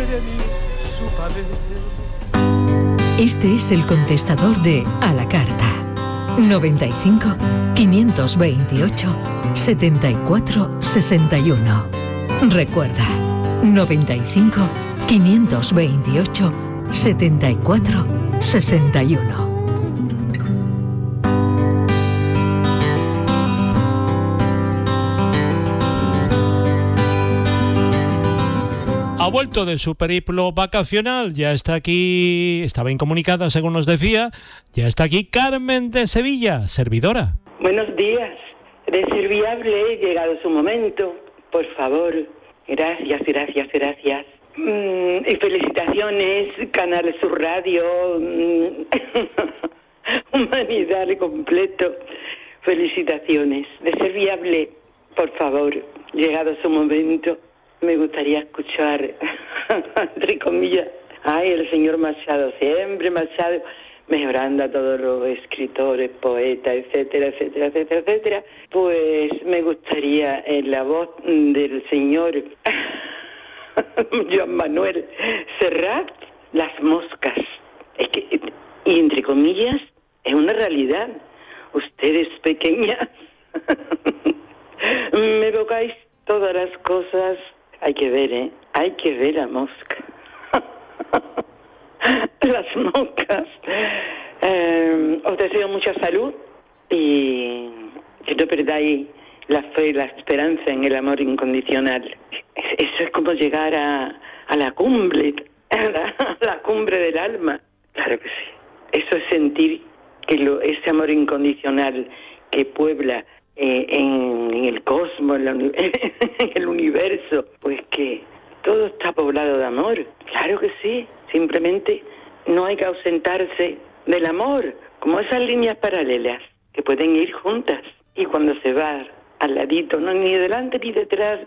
Este es el contestador de A la Carta. 95 528 74 61. Recuerda, 95 528 74 61. Ha vuelto de su periplo vacacional, ya está aquí, estaba incomunicada según nos decía, ya está aquí Carmen de Sevilla, servidora. Buenos días, de Serviable, llegado su momento, por favor, gracias. Y felicitaciones, Canal Sur Radio, Humanidad al completo, felicitaciones. De Serviable, por favor, llegado su momento, me gustaría escuchar, entre comillas, el señor Machado, siempre Machado, mejorando a todos los escritores, poetas, etcétera. Pues me gustaría en la voz del señor Joan Manuel Serrat, Las moscas. Es que, y entre comillas, es una realidad. Ustedes pequeñas, me evocáis todas las cosas. Hay que ver, hay que ver la mosca. Las moscas. Os deseo mucha salud y que no perdáis la fe y la esperanza en el amor incondicional. Eso es como llegar a la cumbre, a la cumbre del alma. Claro que sí. Eso es sentir que ese amor incondicional que puebla en el cosmos, en el universo, pues que todo está poblado de amor. Claro que sí. Simplemente no hay que ausentarse del amor, como esas líneas paralelas que pueden ir juntas. Y cuando se va al ladito, no ni delante ni detrás,